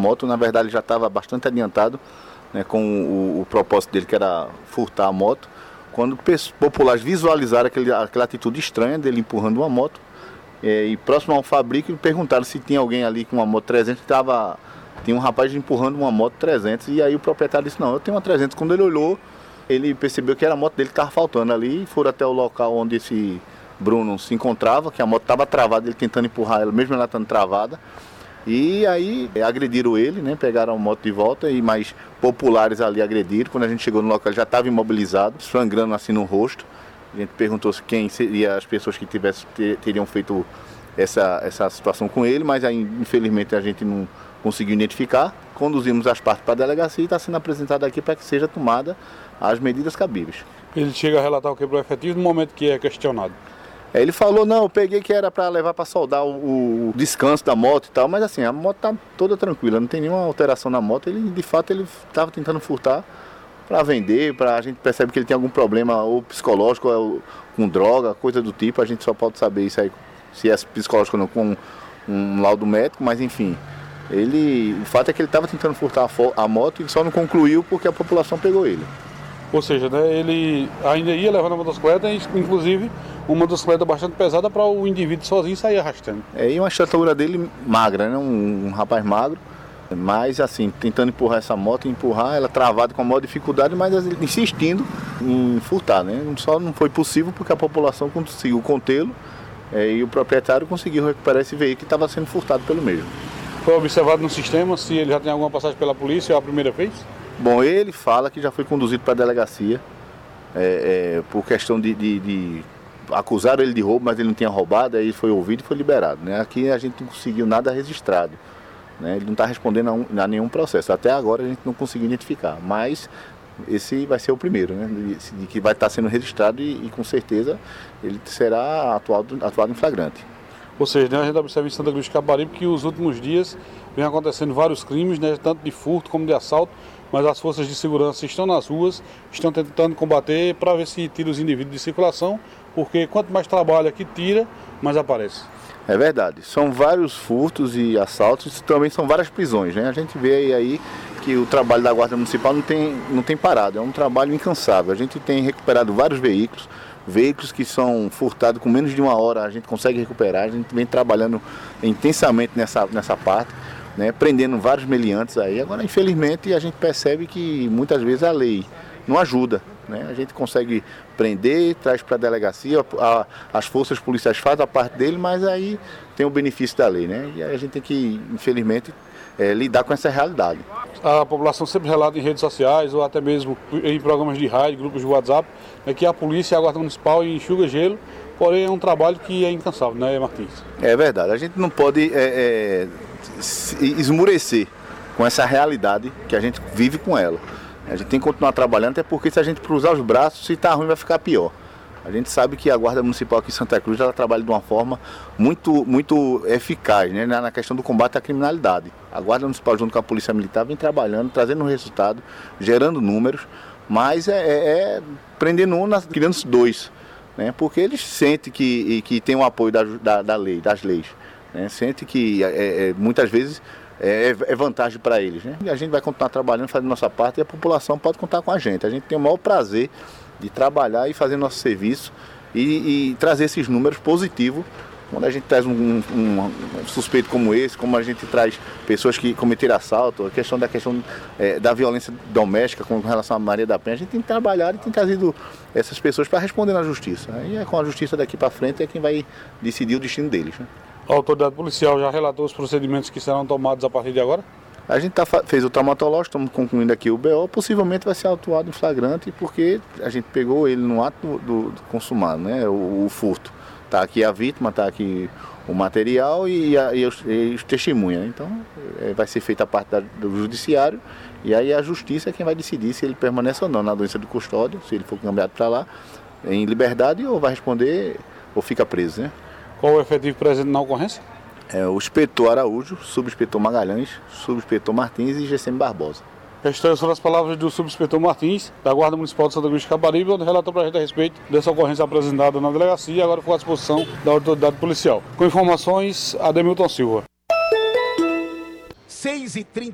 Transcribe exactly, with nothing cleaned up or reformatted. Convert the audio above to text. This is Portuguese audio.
moto. Na verdade, ele já estava bastante adiantado, né, com o, o propósito dele, que era furtar a moto. Quando populares visualizaram aquele, aquela atitude estranha dele empurrando uma moto, é, e próximo ao fabrico, perguntaram se tinha alguém ali com uma moto trezentos, que tava, tinha um rapaz empurrando uma moto trezentos, e aí o proprietário disse, não, eu tenho uma trezentos. Quando ele olhou, ele percebeu que era a moto dele que estava faltando ali, e foram até o local onde esse Bruno se encontrava, que a moto estava travada, ele tentando empurrar ela, mesmo ela estando travada. E aí agrediram ele, né? Pegaram a moto de volta, e mais populares ali agrediram. Quando a gente chegou no local, ele já estava imobilizado, sangrando assim no rosto. A gente perguntou se quem seria as pessoas que tivessem, ter, teriam feito essa, essa situação com ele, mas aí, infelizmente, a gente não conseguiu identificar. Conduzimos as partes para a delegacia e está sendo apresentado aqui para que seja tomada as medidas cabíveis. Ele chega a relatar o quebrou efetivo no momento que é questionado. Ele falou, não, eu peguei que era para levar para soldar o, o descanso da moto e tal, mas assim, a moto tá toda tranquila, não tem nenhuma alteração na moto. Ele, de fato, ele estava tentando furtar para vender, para a gente percebe que ele tem algum problema ou psicológico ou com droga, coisa do tipo. A gente só pode saber isso aí, se é psicológico ou não, com um, um laudo médico, mas enfim. Ele, o fato é que ele estava tentando furtar a, a moto e só não concluiu porque a população pegou ele. Ou seja, né, ele ainda ia levando a motocicleta, inclusive uma motocicleta bastante pesada para o indivíduo sozinho sair arrastando. É, e uma estatura dele magra, né, um, um rapaz magro, mas assim, tentando empurrar essa moto, empurrar ela travada com a maior dificuldade, mas insistindo em furtar, né. Só não foi possível porque a população conseguiu contê-lo, é, e o proprietário conseguiu recuperar esse veículo que estava sendo furtado pelo mesmo. Foi observado no sistema se ele já tem alguma passagem pela polícia ou a primeira vez? Bom, ele fala que já foi conduzido para a delegacia, é, é, por questão de, de, de... Acusaram ele de roubo, mas ele não tinha roubado, aí foi ouvido e foi liberado, né? Aqui a gente não conseguiu nada registrado, né? Ele não está respondendo a, um, a nenhum processo. Até agora a gente não conseguiu identificar, mas esse vai ser o primeiro, né? De, de que vai estar sendo registrado e, e com certeza ele será atuado, atuado em flagrante. Ou seja, né, a gente observa em Santa Cruz de Capibaribe que os últimos dias vem acontecendo vários crimes, né, tanto de furto como de assalto, mas as forças de segurança estão nas ruas, estão tentando combater para ver se tira os indivíduos de circulação, porque quanto mais trabalha que tira, mais aparece. É verdade, são vários furtos e assaltos, também são várias prisões, né? A gente vê aí que o trabalho da Guarda Municipal não tem, não tem parado, é um trabalho incansável. A gente tem recuperado vários veículos, veículos que são furtados com menos de uma hora, a gente consegue recuperar, a gente vem trabalhando intensamente nessa, nessa parte, né, prendendo vários meliantes aí. Agora, infelizmente, a gente percebe que muitas vezes a lei não ajuda, né? A gente consegue prender, traz para a delegacia, a, as forças policiais fazem a parte dele, mas aí tem o benefício da lei, né? E aí a gente tem que, infelizmente, é, lidar com essa realidade. A população sempre relata em redes sociais ou até mesmo em programas de rádio, grupos de WhatsApp, né, que a polícia e a Guarda Municipal enxuga gelo, porém é um trabalho que é incansável, né, Martins? É verdade, a gente não pode é, é, esmurecer com essa realidade que a gente vive com ela. A gente tem que continuar trabalhando, até porque se a gente cruzar os braços, se está ruim vai ficar pior. A gente sabe que a Guarda Municipal aqui em Santa Cruz ela trabalha de uma forma muito, muito eficaz, né, na questão do combate à criminalidade. A Guarda Municipal junto com a Polícia Militar vem trabalhando, trazendo resultado, gerando números, mas é, é, é prendendo um, criando dois, né, porque eles sentem que, que tem o apoio da, da, da lei, das leis, né, sentem que é, é, muitas vezes é, é vantagem para eles, né, e a gente vai continuar trabalhando, fazendo nossa parte, e a população pode contar com a gente. A gente tem o maior prazer de trabalhar e fazer nosso serviço e, e trazer esses números positivos. Quando a gente traz um, um, um suspeito como esse, como a gente traz pessoas que cometeram assalto, a questão da questão é, da violência doméstica com relação à Maria da Penha, a gente tem trabalhado e tem trazido essas pessoas para responder na justiça. Aí é com a justiça daqui para frente é quem vai decidir o destino deles, né? A autoridade policial já relatou os procedimentos que serão tomados a partir de agora? A gente tá, fez o traumatológico, estamos concluindo aqui o B O, possivelmente vai ser autuado em flagrante, porque a gente pegou ele no ato do, do, do consumado, né, o, o furto. Está aqui a vítima, está aqui o material e, a, e, os, e os testemunhas. Então é, vai ser feita a parte da, do judiciário e aí a justiça é quem vai decidir se ele permanece ou não na doença de custódia, se ele for cambiado para lá em liberdade ou vai responder ou fica preso, né? Qual o efetivo presente na ocorrência? É, o inspetor Araújo, subinspetor Magalhães, subinspetor Martins e G C M Barbosa. Estas foram as palavras do subinspetor Martins, da Guarda Municipal de Santa Cruz de Capibaribe, onde relatou para a gente a respeito dessa ocorrência apresentada na delegacia e agora ficou à disposição da autoridade policial. Com informações, Ademilton Silva. seis e trinta